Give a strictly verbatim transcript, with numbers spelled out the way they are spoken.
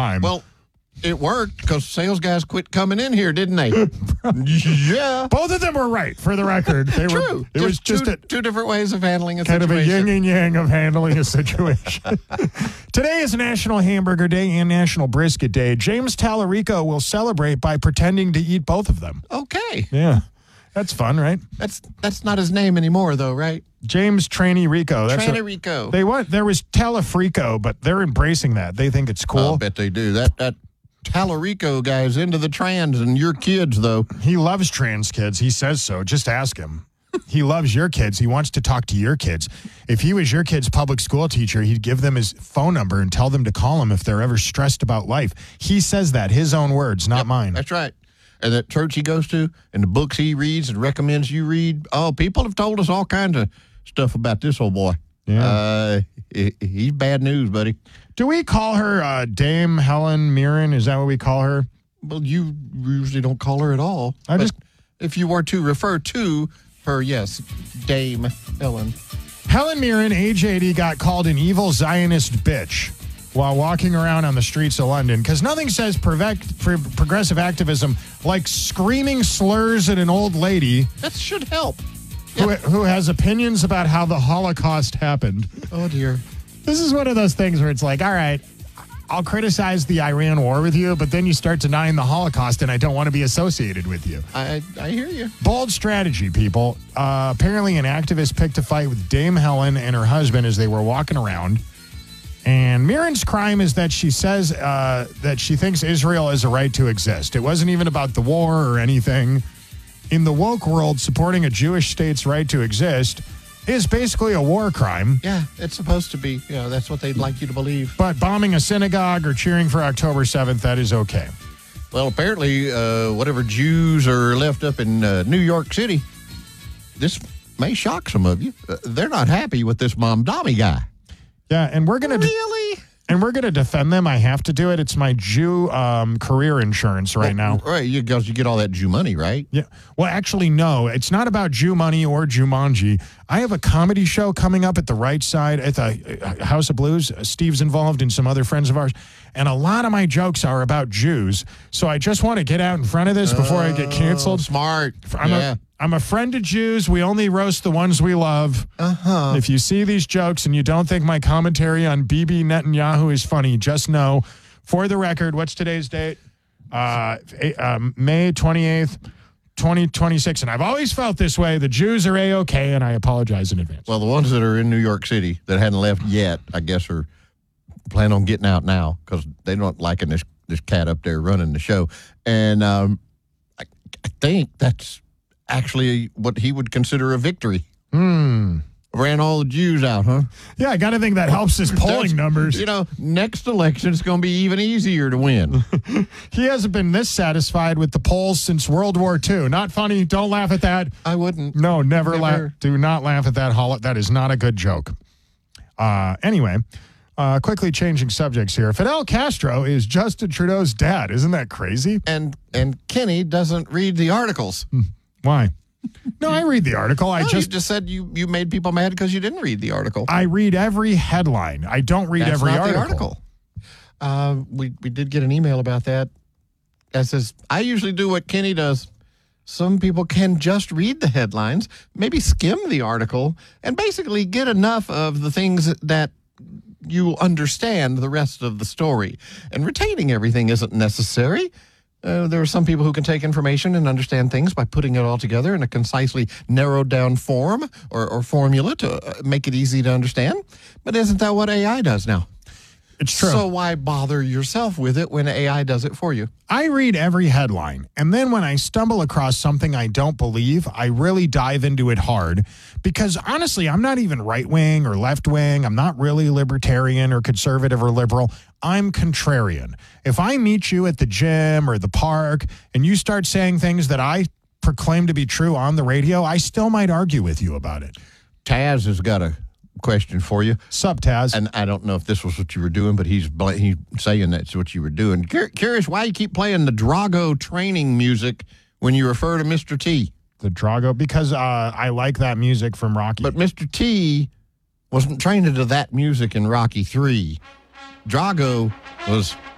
time. Well, it worked because sales guys quit coming in here, didn't they? Yeah. Both of them were right, for the record. They True. Were, it was just two, a, two different ways of handling a kind situation. of a yin and yang of handling a situation. Today is National Hamburger Day and National Brisket Day. James Tallarico will celebrate by pretending to eat both of them. Okay. Yeah. That's fun, right? That's that's not his name anymore, though, right? James Trainee Rico. That's Trainee a, Rico. They want, there was Talafrico, but they're embracing that. They think it's cool. I'll bet they do. That that Tallarico guy's into the trans and your kids, though. He loves trans kids. He says so. Just ask him. He loves your kids. He wants to talk to your kids. If he was your kid's public school teacher, he'd give them his phone number and tell them to call him if they're ever stressed about life. He says that, his own words, not Yep, mine. That's right. And that church he goes to and the books he reads and recommends you read. Oh, people have told us all kinds of stuff about this old boy. Yeah. Uh, he, he's bad news, buddy. Do we call her uh, Dame Helen Mirren? Is that what we call her? Well, you usually don't call her at all. I But just- if you were to refer to her, yes, Dame Helen. Helen Mirren, age eighty, got called an evil Zionist bitch while walking around on the streets of London, because nothing says prevect, pro- progressive activism like screaming slurs at an old lady That should help. who, who has opinions about how the Holocaust happened. Oh, dear. This is one of those things where it's like, all right, I'll criticize the Iran war with you, but then you start denying the Holocaust, and I don't want to be associated with you. I I hear you. Bold strategy, people. Uh, apparently, an activist picked a fight with Dame Helen and her husband as they were walking around. And Mirren's crime is that she says uh, that she thinks Israel has a right to exist. It wasn't even about the war or anything. In the woke world, supporting a Jewish state's right to exist is basically a war crime. Yeah, it's supposed to be. You know, that's what they'd like you to believe. But bombing a synagogue or cheering for October seventh, that is okay. Well, apparently, uh, whatever Jews are left up in uh, New York City, this may shock some of you. Uh, they're not happy with this Mamdani guy. Yeah, and we're going to... Really? And we're going to defend them. I have to do it. It's my Jew um, career insurance right now. Right, you, 'cause you get all that Jew money, right? Yeah. Well, actually, no. It's not about Jew money or Jumanji. I have a comedy show coming up at the right side at the uh, House of Blues. Uh, Steve's involved and some other friends of ours. And a lot of my jokes are about Jews. So I just want to get out in front of this before I get canceled. Smart. I'm, yeah. a, I'm a friend of Jews. We only roast the ones we love. Uh-huh. If you see these jokes and you don't think my commentary on Bibi Netanyahu is funny, just know, for the record, what's today's date? Uh, eight, um, May twenty-eighth, twenty twenty-six. And I've always felt this way. The Jews are A-okay, and I apologize in advance. Well, the ones that are in New York City that hadn't left yet, I guess, are planning on getting out now because they don't liking this this cat up there running the show. And um, I, I think that's actually what he would consider a victory. Hmm. Ran all the Jews out, huh? Yeah, I got to think that helps his polling That's- numbers. You know, next election it's going to be even easier to win. He hasn't been this satisfied with the polls since World War Two. Not funny. Don't laugh at that. I wouldn't. No, never, Never. laugh. Do not laugh at that. Hol- that is not a good joke. Uh, anyway, uh, quickly changing subjects here. Fidel Castro is Justin Trudeau's dad. Isn't that crazy? And and Kenny doesn't read the articles. Why? No, I read the article. I No, just you just said you, you made people mad because you didn't read the article. I read every headline. I don't read That's every not article. the article. Uh, we we did get an email about that. That says I usually do what Kenny does. Some people can just read the headlines, maybe skim the article, and basically get enough of the things that you understand the rest of the story. And retaining everything isn't necessary. Uh, there are some people who can take information and understand things by putting it all together in a concisely narrowed down form or, or formula to uh, make it easy to understand. But isn't that what A I does now? It's true. So why bother yourself with it when A I does it for you? I read every headline, and then when I stumble across something I don't believe, I really dive into it hard because, honestly, I'm not even right-wing or left-wing. I'm not really libertarian or conservative or liberal. I'm contrarian. If I meet you at the gym or the park and you start saying things that I proclaim to be true on the radio, I still might argue with you about it. Taz has got a question for you. Sup, Taz? And I don't know if this was what you were doing, but he's bl- he's saying that's what you were doing. Cur- curious why you keep playing the Drago training music when you refer to Mister T. The Drago? Because uh, I like that music from Rocky. But Mister T wasn't trained to that music in Rocky three. Drago was